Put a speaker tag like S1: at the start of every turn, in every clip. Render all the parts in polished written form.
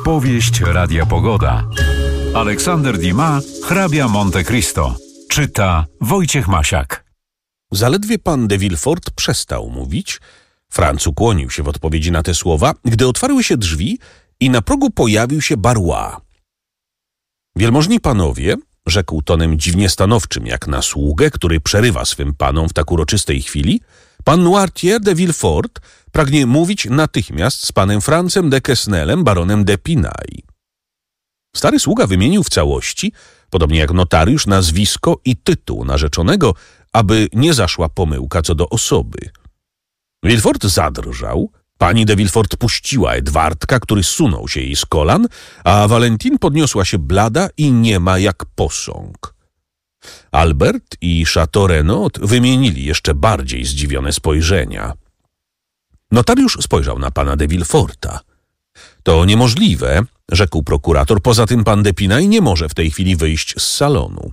S1: Powieść Radia Pogoda. Aleksander Dumas, hrabia Monte Cristo. Czyta Wojciech Masiak.
S2: Zaledwie pan de Villefort przestał mówić, Franc ukłonił się w odpowiedzi na te słowa, gdy otwarły się drzwi i na progu pojawił się Barrois. Wielmożni panowie, rzekł tonem dziwnie stanowczym, jak na sługę, który przerywa swym panom w tak uroczystej chwili, pan Noirtier de Villefort pragnie mówić natychmiast z panem Francem de Quesnelem, baronem d'Épinay. Stary sługa wymienił w całości, podobnie jak notariusz, nazwisko i tytuł narzeczonego, aby nie zaszła pomyłka co do osoby. Villefort zadrżał, pani de Villefort puściła Edwardka, który sunął się jej z kolan, a Valentine podniosła się blada i niema jak posąg. Albert i Château Renaud wymienili jeszcze bardziej zdziwione spojrzenia. Notariusz spojrzał na pana de Villeforta. To niemożliwe, rzekł prokurator, poza tym pan d'Épinay nie może w tej chwili wyjść z salonu.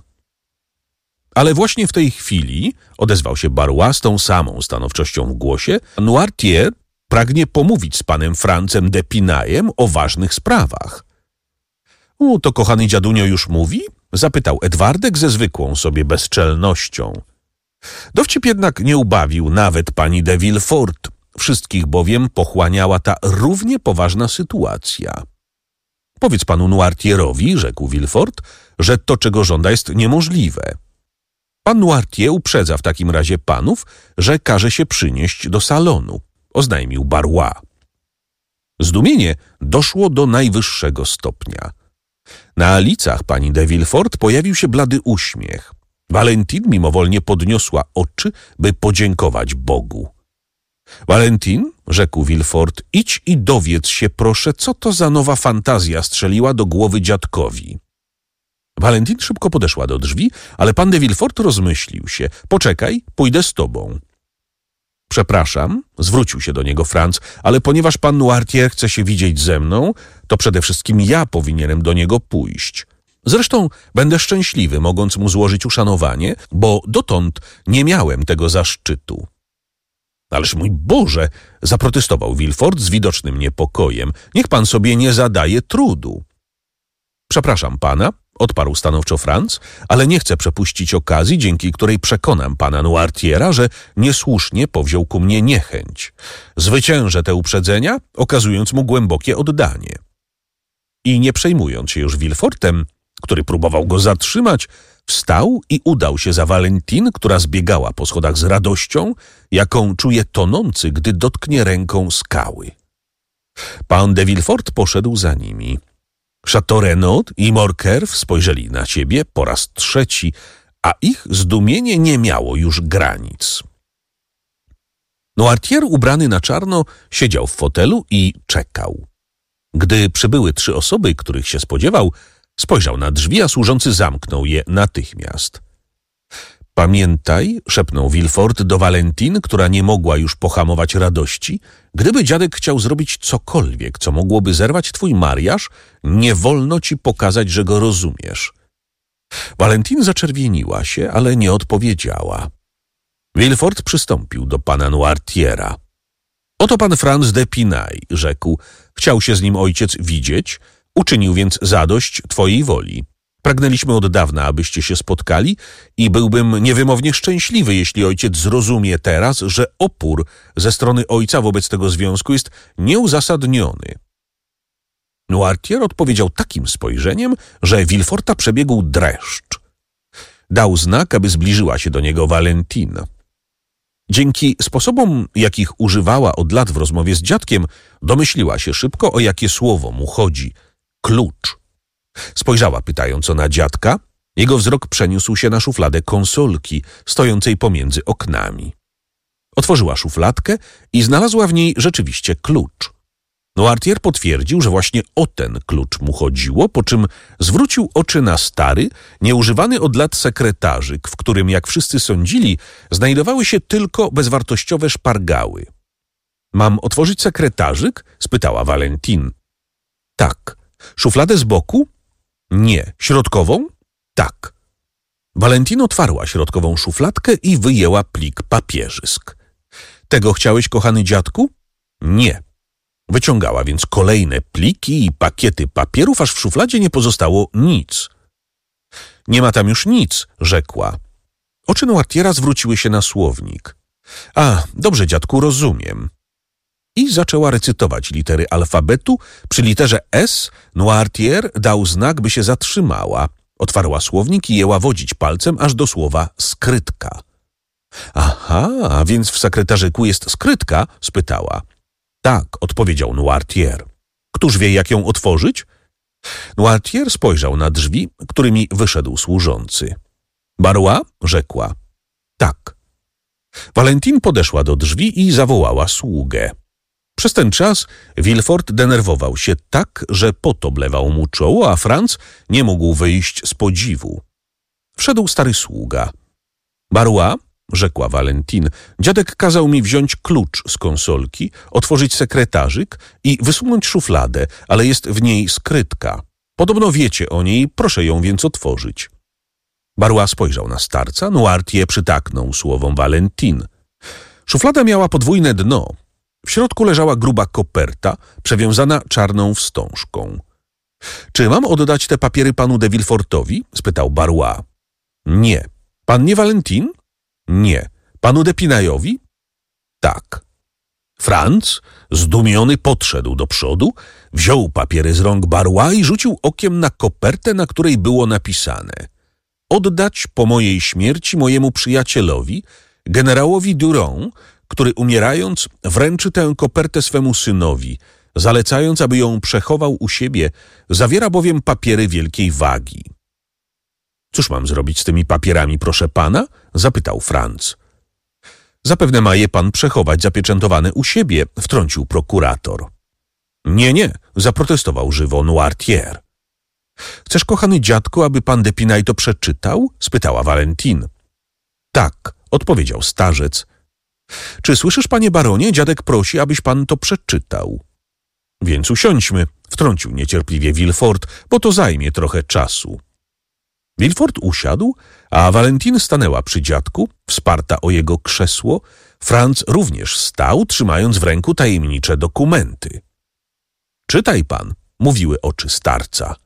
S2: Ale właśnie w tej chwili, odezwał się Barrois z tą samą stanowczością w głosie, Noirtier pragnie pomówić z panem Francem d'Épinayem o ważnych sprawach. To kochany dziadunio już mówi? Zapytał Edwardek ze zwykłą sobie bezczelnością. Dowcip jednak nie ubawił nawet pani de Villefort, wszystkich bowiem pochłaniała ta równie poważna sytuacja. Powiedz panu Noirtierowi, rzekł Villefort, że to, czego żąda, jest niemożliwe. Pan Noirtier uprzedza w takim razie panów, że każe się przynieść do salonu, oznajmił Barrois. Zdumienie doszło do najwyższego stopnia. Na licach pani de Villefort pojawił się blady uśmiech. Valentine mimowolnie podniosła oczy, by podziękować Bogu. Valentine, rzekł Villefort, idź i dowiedz się, proszę, co to za nowa fantazja strzeliła do głowy dziadkowi. Valentine szybko podeszła do drzwi, ale pan de Villefort rozmyślił się. Poczekaj, pójdę z tobą. Przepraszam, zwrócił się do niego Franc, ale ponieważ pan Noirtier chce się widzieć ze mną, to przede wszystkim ja powinienem do niego pójść. Zresztą będę szczęśliwy, mogąc mu złożyć uszanowanie, bo dotąd nie miałem tego zaszczytu. Ależ mój Boże, zaprotestował Villefort z widocznym niepokojem. Niech pan sobie nie zadaje trudu. Przepraszam pana, odparł stanowczo Franc, ale nie chcę przepuścić okazji, dzięki której przekonam pana Noirtiera, że niesłusznie powziął ku mnie niechęć. Zwyciężę te uprzedzenia, okazując mu głębokie oddanie. I nie przejmując się już Villefortem, który próbował go zatrzymać, wstał i udał się za Valentine, która zbiegała po schodach z radością, jaką czuje tonący, gdy dotknie ręką skały. Pan de Villefort poszedł za nimi. Château Renaud i Morcerf spojrzeli na siebie po raz trzeci, a ich zdumienie nie miało już granic. Noirtier, ubrany na czarno, siedział w fotelu i czekał. Gdy przybyły 3 osoby, których się spodziewał, spojrzał na drzwi, a służący zamknął je natychmiast. Pamiętaj, szepnął Villefort do Valentine, która nie mogła już pohamować radości, gdyby dziadek chciał zrobić cokolwiek, co mogłoby zerwać twój mariaż, nie wolno ci pokazać, że go rozumiesz. Valentine zaczerwieniła się, ale nie odpowiedziała. Villefort przystąpił do pana Noirtiera. Oto pan Franz d'Épinay, rzekł. Chciał się z nim ojciec widzieć, uczynił więc zadość twojej woli. Pragnęliśmy od dawna, abyście się spotkali i byłbym niewymownie szczęśliwy, jeśli ojciec zrozumie teraz, że opór ze strony ojca wobec tego związku jest nieuzasadniony. Noirtier odpowiedział takim spojrzeniem, że Villeforta przebiegł dreszcz. Dał znak, aby zbliżyła się do niego Valentine. Dzięki sposobom, jakich używała od lat w rozmowie z dziadkiem, domyśliła się szybko, o jakie słowo mu chodzi. Klucz. Spojrzała pytająco na dziadka. Jego wzrok przeniósł się na szufladę konsolki, stojącej pomiędzy oknami. Otworzyła szufladkę i znalazła w niej rzeczywiście klucz. Noirtier potwierdził, że właśnie o ten klucz mu chodziło, po czym zwrócił oczy na stary, nieużywany od lat sekretarzyk, w którym, jak wszyscy sądzili, znajdowały się tylko bezwartościowe szpargały. Mam otworzyć sekretarzyk? Spytała Valentine. Tak. Szufladę z boku? Nie. Środkową? Tak. Valentine otwarła środkową szufladkę i wyjęła plik papierzysk. Tego chciałeś, kochany dziadku? Nie. Wyciągała więc kolejne pliki i pakiety papierów, aż w szufladzie nie pozostało nic. Nie ma tam już nic, rzekła. Oczy Noirtiera zwróciły się na słownik. A, dobrze, dziadku, rozumiem. I zaczęła recytować litery alfabetu. Przy literze S Noirtier dał znak, by się zatrzymała. Otwarła słownik i jęła wodzić palcem aż do słowa skrytka. Aha, a więc w sekretarzyku jest skrytka? Spytała. Tak, odpowiedział Noirtier. Któż wie, jak ją otworzyć? Noirtier spojrzał na drzwi, którymi wyszedł służący. Barrois? Rzekła. Tak. Valentine podeszła do drzwi i zawołała sługę. Przez ten czas Villefort denerwował się tak, że pot oblewał mu czoło, a Franz nie mógł wyjść z podziwu. Wszedł stary sługa. Barrois, rzekła Valentine, dziadek kazał mi wziąć klucz z konsolki, otworzyć sekretarzyk i wysunąć szufladę, ale jest w niej skrytka. Podobno wiecie o niej, proszę ją więc otworzyć. Barrois spojrzał na starca, Noirtier przytaknął słowom Valentine. Szuflada miała podwójne dno. W środku leżała gruba koperta, przewiązana czarną wstążką. Czy mam oddać te papiery panu de Villefortowi? Spytał Barrois. Nie. Pannie Valentine? Nie. Panu de Pinaillowi? Tak. Franz, zdumiony, podszedł do przodu, wziął papiery z rąk Barrois i rzucił okiem na kopertę, na której było napisane: oddać po mojej śmierci mojemu przyjacielowi, generałowi Durand, który umierając wręczy tę kopertę swemu synowi, zalecając, aby ją przechował u siebie, zawiera bowiem papiery wielkiej wagi. Cóż mam zrobić z tymi papierami, proszę pana? Zapytał Franz. Zapewne ma je pan przechować zapieczętowane u siebie, wtrącił prokurator. Nie, zaprotestował żywo Noirtier. Chcesz, kochany dziadku, aby pan de Pinay to przeczytał? Spytała Valentine. Tak, odpowiedział starzec. Czy słyszysz, panie baronie, dziadek prosi, abyś pan to przeczytał. Więc usiądźmy, wtrącił niecierpliwie Villefort, bo to zajmie trochę czasu. Villefort usiadł, a Valentine stanęła przy dziadku, wsparta o jego krzesło. Franz również stał, trzymając w ręku tajemnicze dokumenty. Czytaj pan, mówiły oczy starca.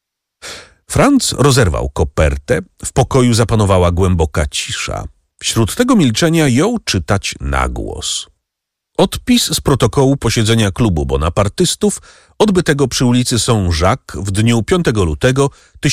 S2: Franz rozerwał kopertę, w pokoju zapanowała głęboka cisza. Wśród tego milczenia jął czytać na głos. Odpis z protokołu posiedzenia klubu bonapartystów odbytego przy ulicy Saint-Jacques w dniu 5 lutego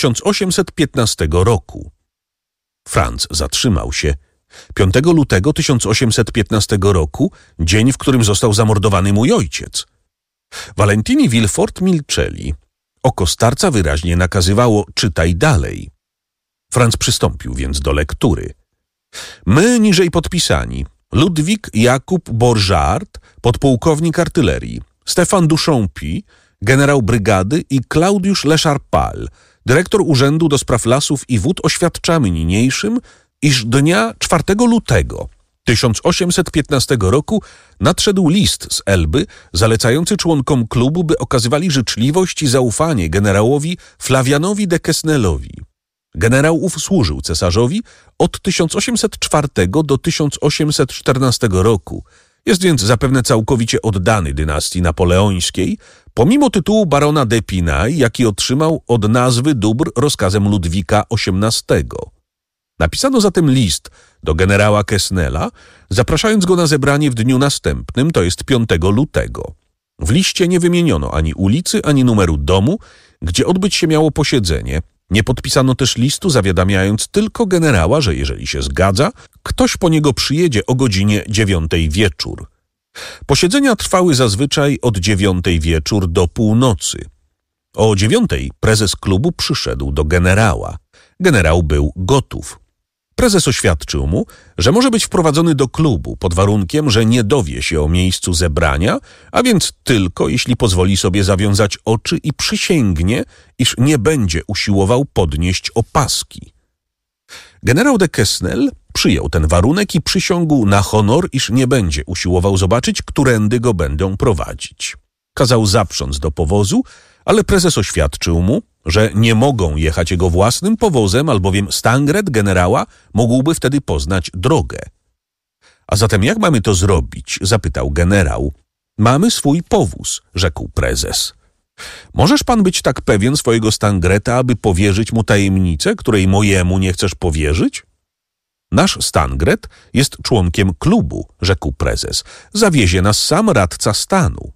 S2: 1815 roku. Franz zatrzymał się. 5 lutego 1815 roku, dzień, w którym został zamordowany mój ojciec. Valentine i Villefort milczeli. Oko starca wyraźnie nakazywało: czytaj dalej. Franz przystąpił więc do lektury. My niżej podpisani: Ludwik Jakub Borżart, podpułkownik artylerii, Stefan Duchampy, generał brygady i Klaudiusz Lecharpal, dyrektor Urzędu do Spraw Lasów i Wód, oświadczamy niniejszym, iż dnia 4 lutego 1815 roku nadszedł list z Elby zalecający członkom klubu, by okazywali życzliwość i zaufanie generałowi Flavianowi de Quesnelowi. Generał ów służył cesarzowi od 1804 do 1814 roku. Jest więc zapewne całkowicie oddany dynastii napoleońskiej, pomimo tytułu barona d'Épinay, jaki otrzymał od nazwy dóbr rozkazem Ludwika XVIII. Napisano zatem list do generała Quesnela, zapraszając go na zebranie w dniu następnym, to jest 5 lutego. W liście nie wymieniono ani ulicy, ani numeru domu, gdzie odbyć się miało posiedzenie. Nie podpisano też listu, zawiadamiając tylko generała, że jeżeli się zgadza, ktoś po niego przyjedzie o godzinie 9 wieczór. Posiedzenia trwały zazwyczaj od 9 wieczór do północy. O 9 prezes klubu przyszedł do generała. Generał był gotów. Prezes oświadczył mu, że może być wprowadzony do klubu pod warunkiem, że nie dowie się o miejscu zebrania, a więc tylko jeśli pozwoli sobie zawiązać oczy i przysięgnie, iż nie będzie usiłował podnieść opaski. Generał de Quesnel przyjął ten warunek i przysiągł na honor, iż nie będzie usiłował zobaczyć, którędy go będą prowadzić. Kazał zaprząc do powozu, ale prezes oświadczył mu, że nie mogą jechać jego własnym powozem, albowiem stangret generała mógłby wtedy poznać drogę. A zatem jak mamy to zrobić? Zapytał generał. Mamy swój powóz, rzekł prezes. Możesz pan być tak pewien swojego Stangreta, aby powierzyć mu tajemnicę, której mojemu nie chcesz powierzyć? Nasz Stangret jest członkiem klubu, rzekł prezes. Zawiezie nas sam radca stanu.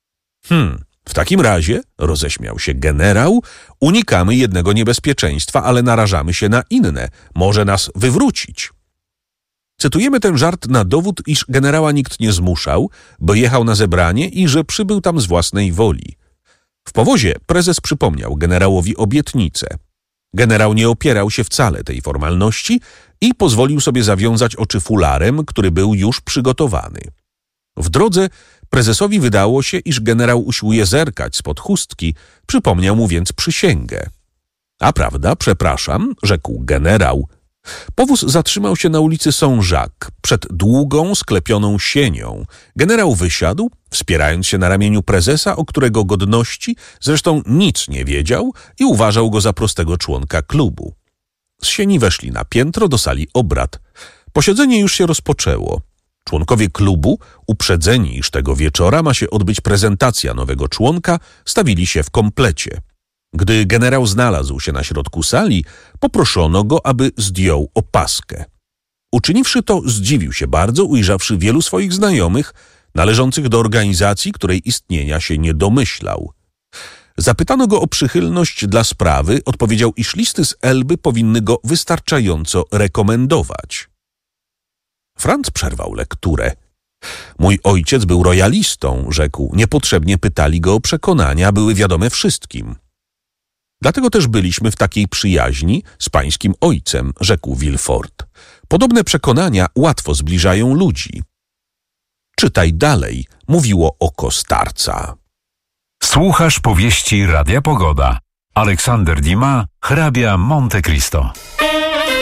S2: W takim razie, roześmiał się generał, unikamy jednego niebezpieczeństwa, ale narażamy się na inne. Może nas wywrócić. Cytujemy ten żart na dowód, iż generała nikt nie zmuszał, bo jechał na zebranie i że przybył tam z własnej woli. W powozie prezes przypomniał generałowi obietnicę. Generał nie opierał się wcale tej formalności i pozwolił sobie zawiązać oczy fularem, który był już przygotowany. W drodze prezesowi wydało się, iż generał usiłuje zerkać spod chustki, przypomniał mu więc przysięgę. A prawda, przepraszam, rzekł generał. Powóz zatrzymał się na ulicy Saint-Jacques, przed długą, sklepioną sienią. Generał wysiadł, wspierając się na ramieniu prezesa, o którego godności zresztą nic nie wiedział i uważał go za prostego członka klubu. Z sieni weszli na piętro do sali obrad. Posiedzenie już się rozpoczęło. Członkowie klubu, uprzedzeni, iż tego wieczora ma się odbyć prezentacja nowego członka, stawili się w komplecie. Gdy generał znalazł się na środku sali, poproszono go, aby zdjął opaskę. Uczyniwszy to, zdziwił się bardzo, ujrzawszy wielu swoich znajomych, należących do organizacji, której istnienia się nie domyślał. Zapytano go o przychylność dla sprawy, odpowiedział, iż listy z Elby powinny go wystarczająco rekomendować. Franc przerwał lekturę. Mój ojciec był royalistą, rzekł. Niepotrzebnie pytali go o przekonania, były wiadome wszystkim. Dlatego też byliśmy w takiej przyjaźni z pańskim ojcem, rzekł Villefort. Podobne przekonania łatwo zbliżają ludzi. Czytaj dalej, mówiło oko starca.
S1: Słuchasz powieści Radia Pogoda. Aleksander Dumas, hrabia Monte Cristo.